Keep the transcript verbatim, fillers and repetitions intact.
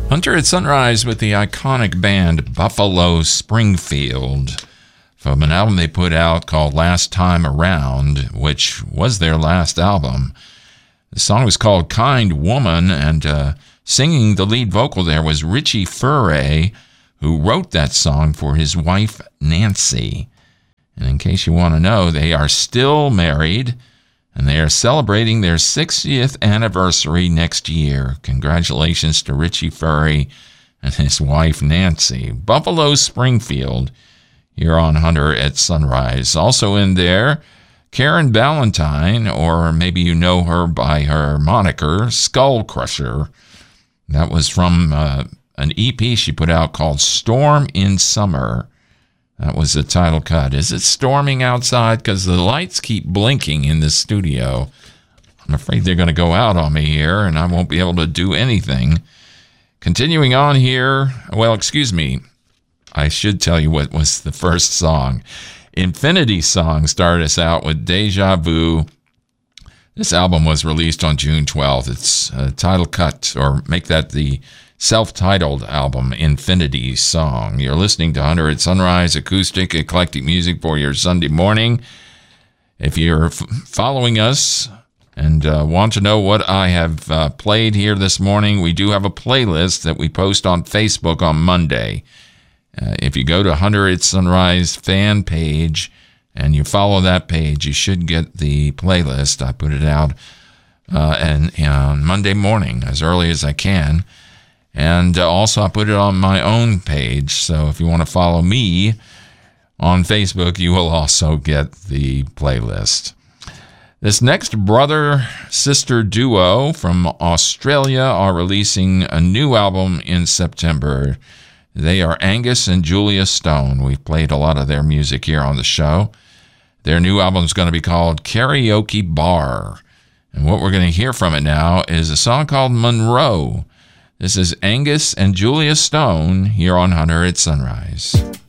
Hunter at Sunrise with the iconic band Buffalo Springfield from an album they put out called Last Time Around, which was their last album. The song was called Kind Woman, and uh, singing the lead vocal there was Richie Furay, who wrote that song for his wife Nancy. And in case you want to know, they are still married, and they are celebrating their sixtieth anniversary next year. Congratulations to Richie Furay and his wife Nancy. Buffalo Springfield here on Hunter at Sunrise. Also in there, Karen Ballantyne, or maybe you know her by her moniker, Skull Crusher. That was from uh, an E P she put out called Storm in Summer. That was the title cut. Is it storming outside? Because the lights keep blinking in the studio. I'm afraid they're going to go out on me here, and I won't be able to do anything. Continuing on here, well, excuse me. I should tell you what was the first song. Infinity Song started us out with Deja Vu. This album was released on June twelfth. It's a title cut, or make that the self-titled album, Infinity Song. You're listening to Hunter at Sunrise, acoustic, eclectic music for your Sunday morning. If you're f- following us and uh, want to know what I have uh, played here this morning, we do have a playlist that we post on Facebook on Monday. Uh, if you go to Hunter at Sunrise fan page and you follow that page, you should get the playlist. I put it out uh, and, and on Monday morning as early as I can. And uh, also I put it on my own page, so if you want to follow me on Facebook, you will also get the playlist. This next brother-sister duo from Australia are releasing a new album in September. They are Angus and Julia Stone. We've played a lot of their music here on the show. Their new album is going to be called Karaoke Bar. And what we're going to hear from it now is a song called Monroe. This is Angus and Julia Stone here on Hunter at Sunrise.